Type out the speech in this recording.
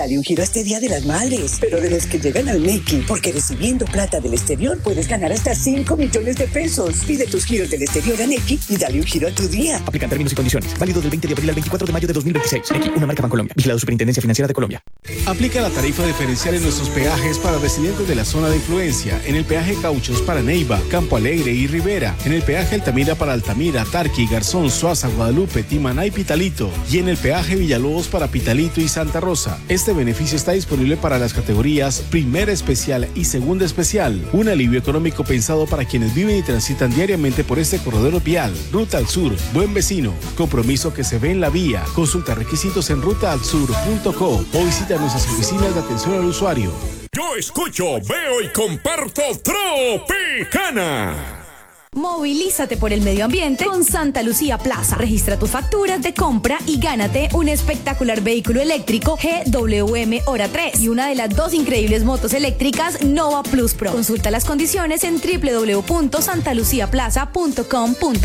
Dale un giro a este Día de las Madres, pero de los que llegan al Nequi, porque recibiendo plata del exterior puedes ganar hasta 5 millones de pesos. Pide tus giros del exterior a Nequi y dale un giro a tu día. Aplican términos y condiciones. Válido del 20 de abril al 24 de mayo de 2026. Nequi, una marca Bancolombia. Vigilado Superintendencia Financiera de Colombia. Aplica la tarifa diferencial en nuestros peajes para residentes de la zona de influencia. En el peaje Cauchos para Neiva, Campo Alegre y Rivera. En el peaje Altamira para Altamira, Tarqui, Garzón, Suaza, Guadalupe, Timaná y Pitalito. Y en el peaje Villalobos para Pitalito y Santa Rosa. Este beneficio está disponible para las categorías Primera Especial y Segunda Especial. Un alivio económico pensado para quienes viven y transitan diariamente por este corredor vial. Ruta al Sur, buen vecino. Compromiso que se ve en la vía. Consulta requisitos en rutaalsur.co o visita nuestras oficinas de atención al usuario. Yo escucho, veo y comparto Tropicana. Movilízate por el medio ambiente con Santa Lucía Plaza. Registra tus facturas de compra y gánate un espectacular vehículo eléctrico GWM Hora 3 y una de las 2 increíbles motos eléctricas Nova Plus Pro. Consulta las condiciones en www.santaluciaplaza.com.